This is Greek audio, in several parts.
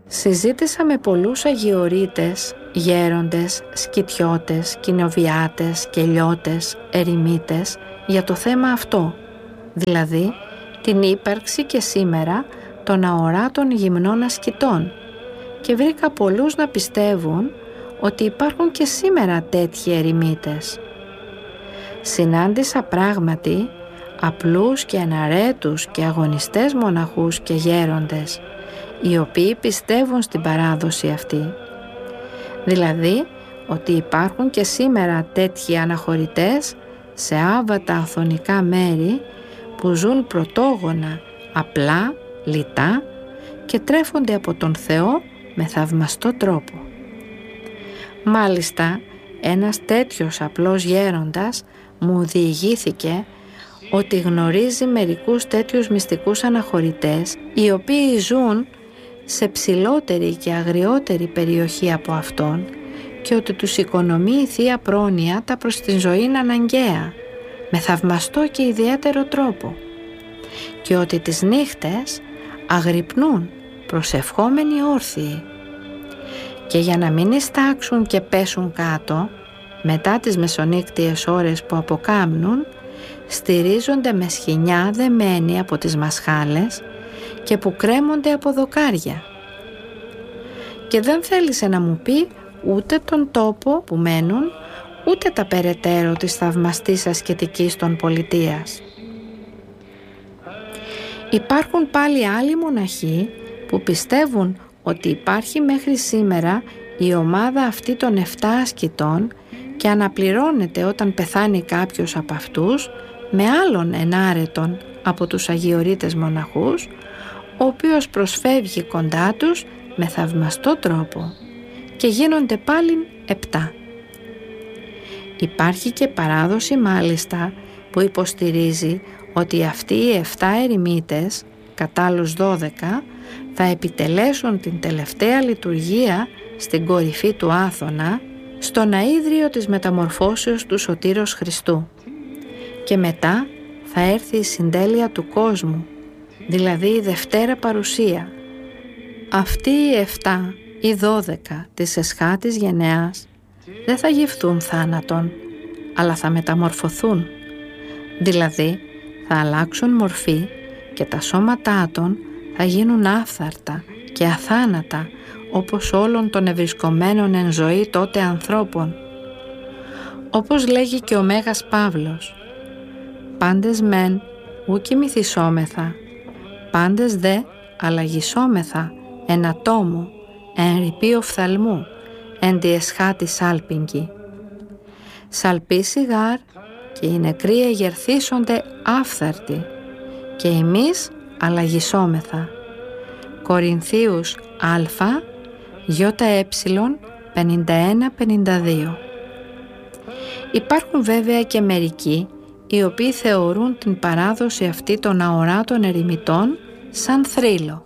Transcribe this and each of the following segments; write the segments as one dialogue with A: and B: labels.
A: Συζήτησα με πολλούς αγιορείτες, γέροντες, σκητιώτες, κοινοβιάτες, κελιώτες, ερημίτες για το θέμα αυτό, δηλαδή την ύπαρξη και σήμερα των αοράτων γυμνών ασκητών, και βρήκα πολλούς να πιστεύουν ότι υπάρχουν και σήμερα τέτοιοι ερημίτες. Συνάντησα πράγματι απλούς και εναρέτους και αγωνιστές μοναχούς και γέροντες, οι οποίοι πιστεύουν στην παράδοση αυτή. Δηλαδή ότι υπάρχουν και σήμερα τέτοιοι αναχωρητές σε άβατα αθωνικά μέρη που ζουν πρωτόγωνα, απλά, λιτά και τρέφονται από τον Θεό με θαυμαστό τρόπο. Μάλιστα, ένας τέτοιος απλός γέροντας μου διηγήθηκε ότι γνωρίζει μερικούς τέτοιους μυστικούς αναχωρητές, οι οποίοι ζουν σε ψηλότερη και αγριότερη περιοχή από αυτόν, και ότι τους οικονομεί η Θεία Πρόνοια τα προς την ζωή αναγκαία, με θαυμαστό και ιδιαίτερο τρόπο, και ότι τις νύχτες αγρυπνούν προσευχόμενοι όρθιοι, και για να μην ιστάξουν και πέσουν κάτω μετά τις μεσονύκτιες ώρες που αποκάμνουν, στηρίζονται με σχοινιά δεμένη από τις μασχάλες και που κρέμονται από δοκάρια. Και δεν θέλησε να μου πει ούτε τον τόπο που μένουν, ούτε τα περαιτέρω της θαυμαστής ασκητικής των πολιτείας. Υπάρχουν πάλι άλλοι μοναχοί που πιστεύουν ότι υπάρχει μέχρι σήμερα η ομάδα αυτή των 7 ασκητών και αναπληρώνεται όταν πεθάνει κάποιος από αυτούς με άλλον ενάρετον από τους αγιορείτες μοναχούς, ο οποίος προσφεύγει κοντά τους με θαυμαστό τρόπο, και γίνονται πάλι 7. Υπάρχει και παράδοση μάλιστα που υποστηρίζει ότι αυτοί οι 7 ερημίτες, κατά άλλους 12, θα επιτελέσουν την τελευταία λειτουργία στην κορυφή του Άθωνα, στον αΐδριο της μεταμορφώσεως του Σωτήρος Χριστού, και μετά θα έρθει η συντέλεια του κόσμου, δηλαδή η Δευτέρα Παρουσία. Αυτοί οι 7 ή 12 της εσχάτης γενεάς δεν θα γευθούν θάνατον, αλλά θα μεταμορφωθούν, δηλαδή θα αλλάξουν μορφή και τα σώματά των θα γίνουν άφθαρτα και αθάνατα, όπως όλων των ευρισκομένων εν ζωή τότε ανθρώπων. Όπως λέγει και ο Μέγας Παύλος, «Πάντες μεν ουκ ημιθυσόμεθα, πάντες δε αλλαγισόμεθα εν ατόμου, εν ρηπεί οφθαλμού, εν τη εσχάτη σάλπιγγι. Σαλπίσει γάρ και οι νεκροί εγερθήσονται άφθαρτοι, και εμείς αλλαγισόμεθα». Κορινθίους Α, ΙΕ 51-52. Υπάρχουν βέβαια και μερικοί οι οποίοι θεωρούν την παράδοση αυτή των αοράτων ερημιτών σαν θρύλο.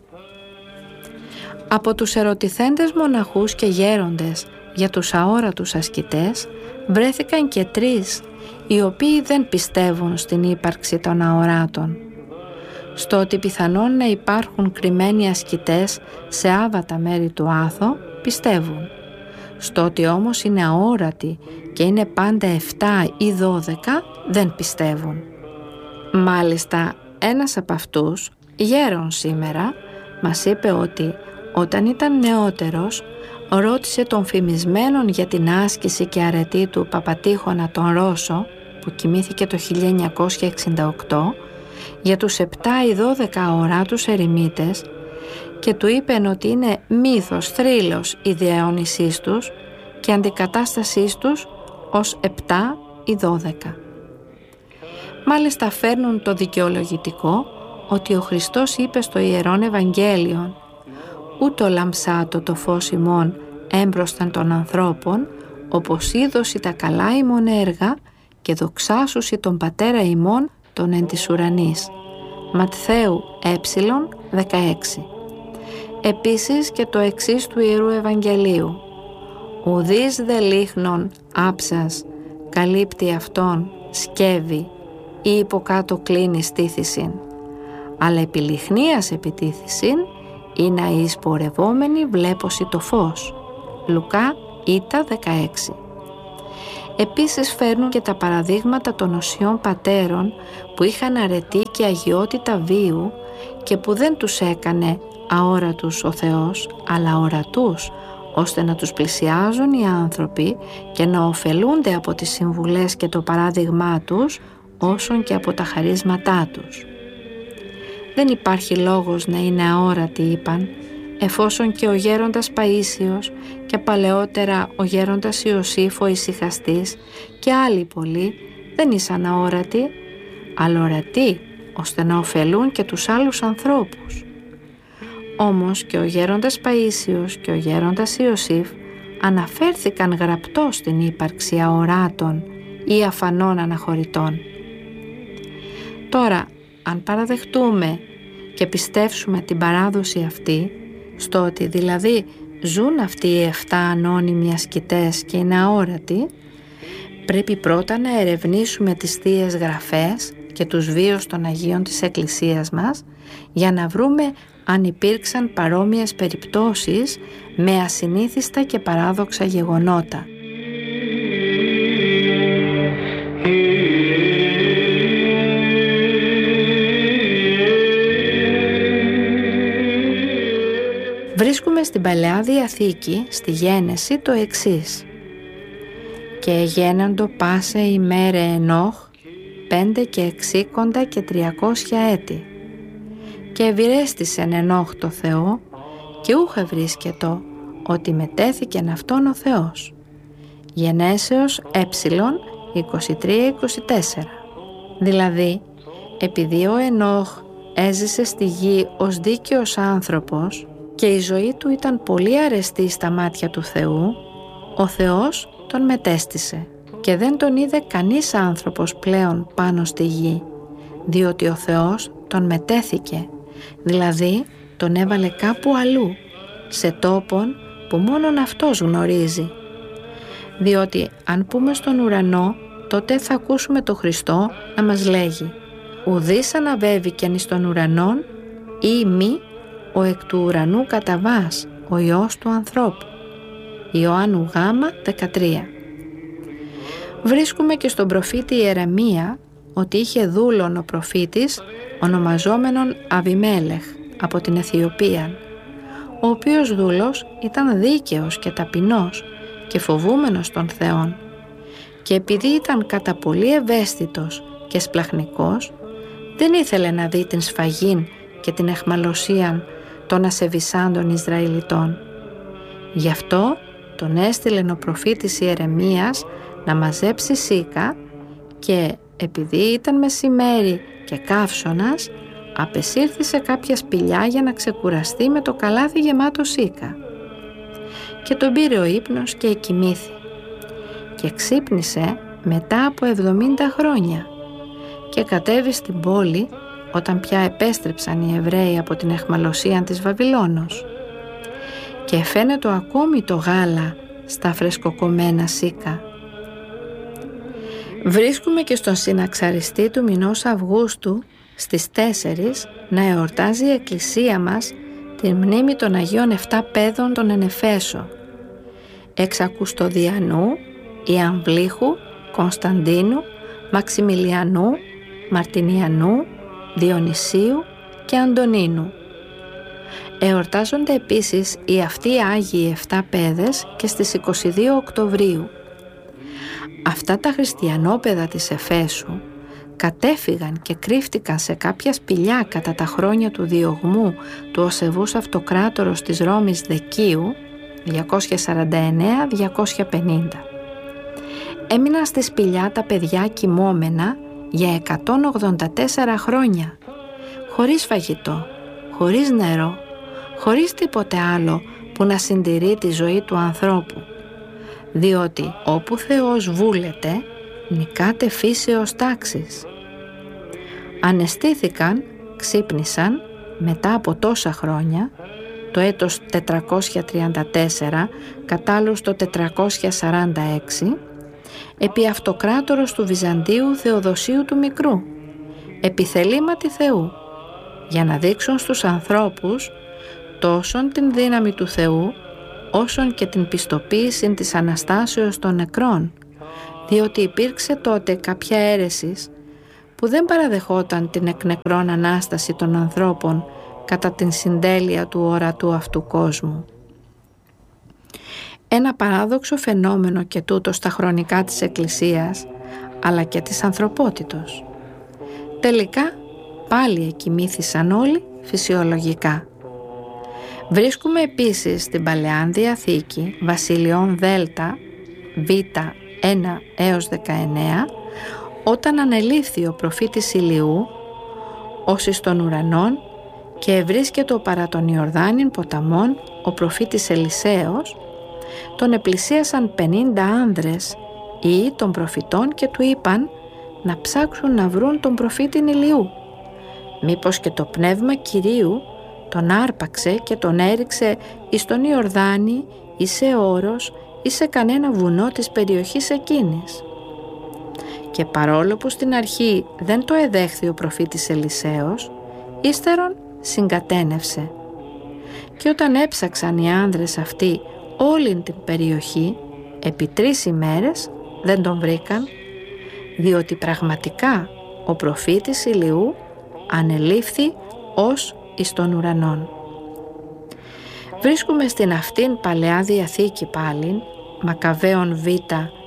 A: Από τους ερωτηθέντες μοναχούς και γέροντες για τους αόρατους ασκητές βρέθηκαν και 3 οι οποίοι δεν πιστεύουν στην ύπαρξη των αοράτων. Στο ότι πιθανόν να υπάρχουν κρυμμένοι ασκητές σε άβατα μέρη του Άθω πιστεύουν. Στο ότι όμως είναι αόρατοι και είναι πάντα 7 ή 12 δεν πιστεύουν. Μάλιστα ένας από αυτούς, γέρον σήμερα, μας είπε ότι όταν ήταν νεότερος ρώτησε τον φημισμένον για την άσκηση και αρετή του Παπατήχωνα τον Ρώσο, που κοιμήθηκε το 1968, για τους 7 ή 12 αοράτους ερημίτες, και του είπεν ότι είναι μύθος, θρύλος η διαώνισής τους και αντικατάστασής τους ως 7 ή 12. Μάλιστα φέρνουν το δικαιολογητικό ότι ο Χριστός είπε στο Ιερόν Ευαγγέλιον «Ούτω λαμψάτο το φως ημών έμπροσθεν των ανθρώπων, όπως είδωση τα καλά ημών έργα και δοξάσουσι τον Πατέρα ημών τον εν της ουρανής». Ματθαίου 16. Επίσης και το εξής του Ιερού Ευαγγελίου «Ουδείς δε λίχνον άψας καλύπτει αυτόν σκεύη ή υποκάτω κλείνει στήθησιν, αλλά επί λιχνίας επιτίθησιν ή να εις πορευόμενοι βλέπωση το φως. Λουκά Ήτα 16. Επίσης φέρνουν και τα παραδείγματα των οσιών πατέρων που είχαν αρετή και αγιότητα βίου και που δεν τους έκανε αόρατους ο Θεός, αλλά ορατούς, ώστε να τους πλησιάζουν οι άνθρωποι και να ωφελούνται από τις συμβουλές και το παράδειγμά τους, όσον και από τα χαρίσματά τους. Δεν υπάρχει λόγος να είναι αόρατοι, είπαν, εφόσον και ο γέροντας Παΐσιος και παλαιότερα ο γέροντας Ιωσήφ ο ησυχαστής και άλλοι πολλοί δεν ήσαν αόρατοι, αλλά ορατοί ώστε να ωφελούν και τους άλλους ανθρώπους. Όμως και ο γέροντας Παΐσιος και ο γέροντας Ιωσήφ αναφέρθηκαν γραπτός στην ύπαρξη αοράτων ή αφανών αναχωρητών. Τώρα, αν παραδεχτούμε και πιστεύσουμε την παράδοση αυτή, στο ότι δηλαδή ζουν αυτοί οι 7 ανώνυμοι ασκητές και είναι αόρατοι, πρέπει πρώτα να ερευνήσουμε τις Θείες Γραφές και τους βίους των Αγίων της Εκκλησίας μας για να βρούμε αν υπήρξαν παρόμοιες περιπτώσεις με ασυνήθιστα και παράδοξα γεγονότα. Βρίσκουμε στην Παλαιά Διαθήκη, στη Γένεση, το εξής: «Και γένοντο πάσε ημέρε Ενώχ 5 και 60 και 300 έτη. Και ευηρέστησεν Ενώχ το Θεό και ούχε βρίσκετο ότι μετέθηκεν αυτόν ο Θεός». Γενέσεως 23-24. Δηλαδή, επειδή ο Ενώχ έζησε στη γη ως δίκαιος άνθρωπος και η ζωή του ήταν πολύ αρεστή στα μάτια του Θεού, ο Θεός τον μετέστησε και δεν τον είδε κανείς άνθρωπος πλέον πάνω στη γη, διότι ο Θεός τον μετέθηκε, δηλαδή τον έβαλε κάπου αλλού, σε τόπον που μόνον αυτός γνωρίζει. Διότι αν πούμε στον ουρανό, τότε θα ακούσουμε το Χριστό να μας λέγει «Ουδής αναβέβηκεν εις τον ουρανόν ή μη ο εκ του ουρανού καταβάς, ο Υιός του ανθρώπου». Ιωάννου Γ 13. Βρίσκουμε και στον προφήτη Ιερεμία ότι είχε δούλον ο προφήτης ονομαζόμενον Αβιμέλεχ από την Αιθιοπία, ο οποίος δούλος ήταν δίκαιος και ταπεινός και φοβούμενος των Θεών, και επειδή ήταν κατά πολύ ευαίσθητος και σπλαχνικός, δεν ήθελε να δει την σφαγήν και την αιχμαλωσία των ασεβισάντων Ισραηλιτών. Γι' αυτό τον έστειλε ο προφήτης Ιερεμίας να μαζέψει σίκα και επειδή ήταν μεσημέρι και καύσωνας, απεσύρθη σε κάποια σπηλιά για να ξεκουραστεί με το καλάθι γεμάτο σίκα. Και τον πήρε ο ύπνος και εκοιμήθη. Και ξύπνησε μετά από 70 χρόνια και κατέβη στην πόλη όταν πια επέστρεψαν οι Εβραίοι από την αιχμαλωσία της Βαβυλώνος. Και φαίνεται ακόμη το γάλα στα φρεσκοκομμένα σίκα. Βρίσκουμε και στον συναξαριστή του μηνός Αυγούστου στις 4 να εορτάζει η Εκκλησία μας την μνήμη των Αγίων 7 Παιδών των Ενεφέσο, Εξακουστοδιανού, Ιαμβλήχου, Κωνσταντίνου, Μαξιμιλιανού, Μαρτινιανού, Διονυσίου και Αντωνίνου. Εορτάζονται επίσης οι αυτοί Άγιοι 7 Παιδες και στις 22 Οκτωβρίου. Αυτά τα χριστιανόπαιδα της Εφέσου κατέφυγαν και κρύφτηκαν σε κάποια σπηλιά κατά τα χρόνια του διωγμού του Οσεβούς Αυτοκράτορος της Ρώμης Δεκίου 249-250. Έμειναν στη σπηλιά τα παιδιά κοιμόμενα για 184 χρόνια, χωρίς φαγητό, χωρίς νερό, χωρίς τίποτε άλλο που να συντηρεί τη ζωή του ανθρώπου, διότι όπου Θεός βούλεται, νικάται φύσεως τάξης. Αναισθήθηκαν, ξύπνησαν μετά από τόσα χρόνια, το έτος 434, κατάλληλος το 446, επί αυτοκράτορος του Βυζαντίου Θεοδοσίου του Μικρού, επιθελήματι Θεού, για να δείξουν στους ανθρώπους τόσον την δύναμη του Θεού, όσον και την πιστοποίηση της Αναστάσεως των νεκρών, διότι υπήρξε τότε κάποια αίρεσης που δεν παραδεχόταν την εκ νεκρών Ανάσταση των ανθρώπων κατά την συντέλεια του ορατού αυτού κόσμου. Ένα παράδοξο φαινόμενο και τούτο στα χρονικά της Εκκλησίας, αλλά και της ανθρωπότητος. Τελικά πάλι εκοιμήθησαν όλοι φυσιολογικά. Βρίσκουμε επίσης στην Παλαιάν Διαθήκη Βασιλειών Δέλτα Β 1 έως 19, όταν ανελήφθη ο προφήτης Ηλιού ως εις των ουρανών και ευρίσκετο παρά τον Ιορδάνην ποταμών ο προφήτης Ελισέος, τον επλησίασαν 50 άνδρες ή των προφητών και του είπαν να ψάξουν να βρουν τον προφήτην Ηλιού, μήπως και το πνεύμα Κυρίου τον άρπαξε και τον έριξε εις τον Ιορδάνη ή σε όρος ή σε κανένα βουνό της περιοχής εκείνης. Και παρόλο που στην αρχή δεν το εδέχθη ο προφήτης Ελισέος, ύστερον συγκατένευσε. Και όταν έψαξαν οι άνδρες αυτοί όλην την περιοχή, επί 3 ημέρες δεν τον βρήκαν, διότι πραγματικά ο προφήτης Ηλιού ανελήφθη ως εις των ουρανών. Βρίσκουμε στην αυτήν Παλαιά Διαθήκη πάλιν, Μακαβαίων Β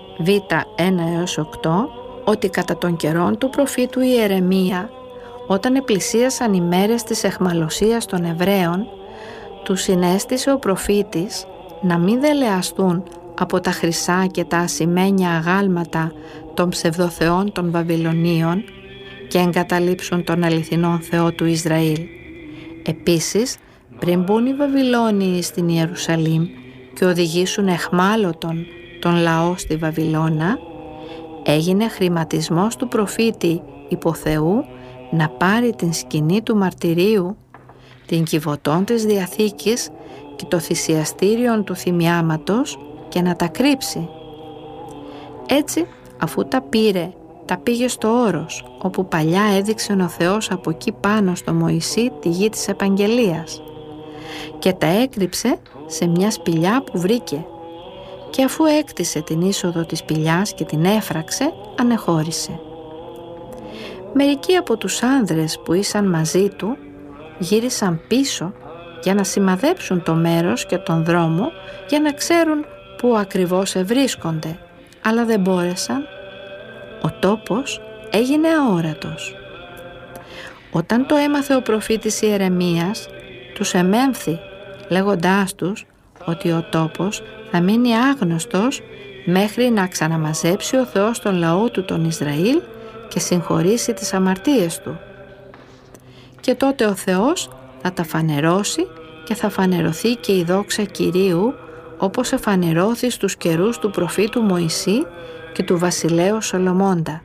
A: 1 έως 8, ότι κατά των καιρών του προφήτου Ιερεμία, όταν επλησίασαν οι μέρες της αιχμαλωσίας των Εβραίων, τους συνέστησε ο προφήτης να μην δελεαστούν από τα χρυσά και τα ασημένια αγάλματα των ψευδοθεών των Βαβυλωνίων και εγκαταλείψουν τον αληθινόν Θεό του Ισραήλ. Επίσης, πριν μπουν οι Βαβυλώνιοι στην Ιερουσαλήμ και οδηγήσουν εχμάλωτον τον λαό στη Βαβυλώνα, έγινε χρηματισμός του προφήτη υποθεού να πάρει την σκηνή του μαρτυρίου, την κιβωτών της Διαθήκης και το θυσιαστήριον του θυμιάματος και να τα κρύψει. Έτσι, αφού τα πήρε, τα πήγε στο όρος, όπου παλιά έδειξε ο Θεός από εκεί πάνω στο Μωυσή τη γη της επαγγελίας, και τα έκρυψε σε μια σπηλιά που βρήκε, και αφού έκτισε την είσοδο της σπηλιάς και την έφραξε, ανεχώρησε. Μερικοί από τους άνδρες που ήσαν μαζί του γύρισαν πίσω για να σημαδέψουν το μέρος και τον δρόμο για να ξέρουν πού ακριβώς ευρίσκονται, αλλά δεν μπόρεσαν. Ο τόπος έγινε αόρατος. Όταν το έμαθε ο προφήτης Ιερεμίας, τους εμέμφθη λέγοντάς τους ότι ο τόπος θα μείνει άγνωστος μέχρι να ξαναμαζέψει ο Θεός τον λαό του τον Ισραήλ και συγχωρήσει τις αμαρτίες του. Και τότε ο Θεός θα τα φανερώσει και θα φανερωθεί και η δόξα Κυρίου, όπως εφανερώθη στους καιρούς του προφήτου Μωυσή και του βασιλέου Σολομώντα.